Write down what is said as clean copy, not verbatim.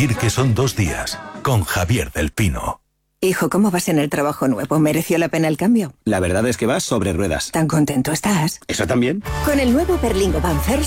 decidir que son 2 días. Con Javier del Pino. Hijo, ¿cómo vas en el trabajo nuevo? ¿Mereció la pena el cambio? La verdad es que vas sobre ruedas. ¿Tan contento estás? ¿Eso también? Con el nuevo Berlingo Van First